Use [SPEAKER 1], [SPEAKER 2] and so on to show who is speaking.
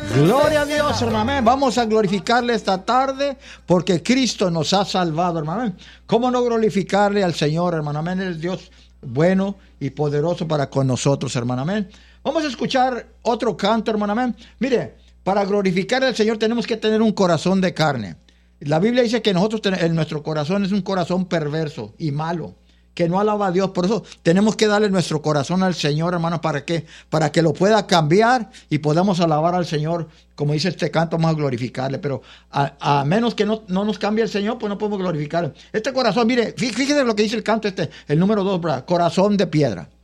[SPEAKER 1] Gloria a Dios, hermano. Vamos a glorificarle esta tarde porque Cristo nos ha salvado, hermano. ¿Cómo no glorificarle al Señor, hermano? Él es Dios bueno y poderoso para con nosotros, hermano. Vamos a escuchar otro canto, hermano. Mire, para glorificar al Señor tenemos que tener un corazón de carne. La Biblia dice que nuestro corazón es un corazón perverso y malo, que no alaba a Dios. Por eso tenemos que darle nuestro corazón al Señor, hermano, ¿para qué? Para que lo pueda cambiar y podamos alabar al Señor. Como dice este canto, vamos a glorificarle. Pero a menos que no nos cambie el Señor, pues no podemos glorificarle. Este corazón, mire, fíjese lo que dice el canto el número 2, ¿verdad? Corazón de piedra.